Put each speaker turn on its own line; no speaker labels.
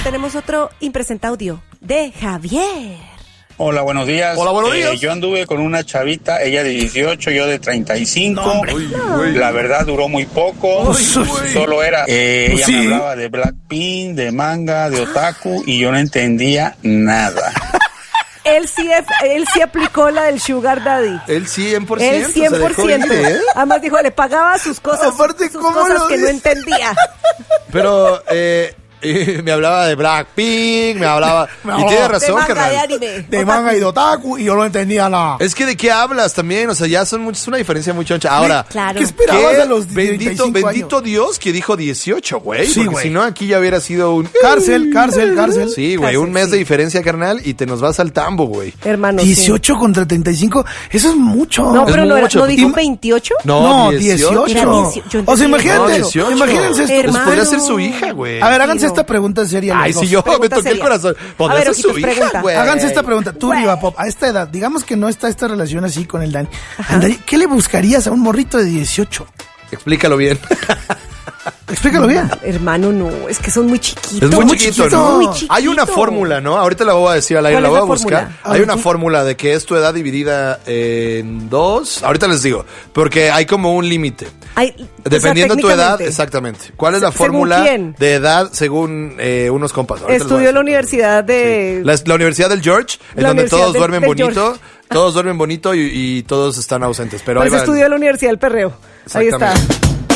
tenemos otro impresente audio de Javier.
Hola, buenos días.
Hola, buenos días.
Yo anduve con una chavita, ella de 18, yo de 35.
No,
la verdad duró muy poco. Solo era, ella me hablaba de Blackpink, de manga, de otaku, y yo no entendía nada.
Él sí aplicó la del Sugar Daddy.
El 100%.
El 100%. Además dijo, le pagaba sus cosas,
Aparte,
sus
¿cómo
cosas
lo
que no
dice?
entendía.
Pero, me hablaba de Blackpink, me hablaba... Y tiene razón,
de manga,
carnal.
de anime.
De manga y de otaku, y yo no entendía nada.
Es que ¿de qué hablas también? O sea, ya es una diferencia muy choncha. Ahora,
Claro.
¿Qué esperabas
¿qué?
a los 35
Bendito
años?
Dios que dijo 18, güey.
Sí,
porque
güey.
si no, aquí ya hubiera sido un...
Cárcel.
Sí, güey,
Cárcel,
un mes
sí.
de diferencia, carnal, y te nos vas al tambo, güey.
Hermano,
18 contra 35, eso es mucho.
No,
Es
pero no,
mucho.
¿no dijo
Im-
28?
No,
18.
18.
Era 18,
O sea, imagínate,
No, 18.
imagínense esto.
Hermano.
Pues podría ser su hija, güey.
A ver, háganse
Sí, no.
esta pregunta seria. los
Ay,
dos.
si yo me
Pregunta
toqué el
seria.
corazón.
A
Podría
ver,
ser su
Ojitos,
hija,
pregunta.
güey.
Háganse esta pregunta. Tú,
Güey.
Riva Pop, a esta edad, digamos que no está esta relación así con el Dani. Andaría- ¿Qué le buscarías a un morrito de 18?
Explícalo bien.
Explícalo bien.
Hermano, no, es que son muy chiquitos.
Es muy
muy
chiquito,
chiquito.
¿no?
Muy chiquito.
Hay una fórmula, ¿no? Ahorita la voy a decir al aire,
¿Cuál
la
es
voy
la
a buscar.
fórmula?
A
Hay
ver,
una
tú.
fórmula de que es tu edad dividida en dos. Ahorita les digo, porque hay como un límite. Dependiendo de tu edad, exactamente. ¿Cuál es la
¿Según
fórmula
quién?
de edad según unos compas? Ahorita les voy a
Estudió en la
decir.
universidad de...
La Universidad del George, en
La
donde
Universidad
todos
del-
duermen
del
bonito.
George.
Todos duermen bonito y todos están ausentes. Pero
Pues
ahí va.
estudió en la Universidad del Perreo. Ahí está.
Exactamente.